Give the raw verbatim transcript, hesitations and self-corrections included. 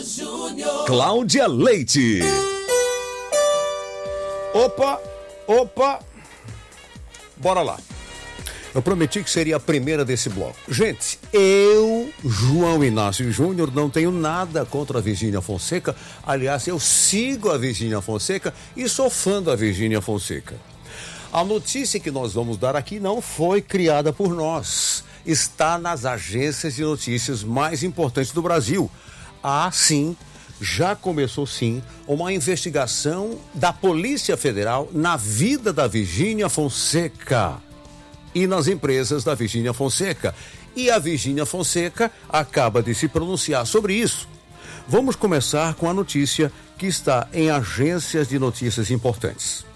Júnior. Cláudia Leite. Opa, opa. Bora lá. Eu prometi que seria a primeira desse bloco. Gente, eu, João Inácio Júnior, não tenho nada contra a Virgínia Fonseca. Aliás, eu sigo a Virgínia Fonseca e sou fã da Virgínia Fonseca. A notícia que nós vamos dar aqui não foi criada por nós. Está nas agências de notícias mais importantes do Brasil. Ah, sim, já começou sim uma investigação da Polícia Federal na vida da Virgínia Fonseca e nas empresas da Virgínia Fonseca. E a Virgínia Fonseca acaba de se pronunciar sobre isso. Vamos começar com a notícia que está em agências de notícias importantes.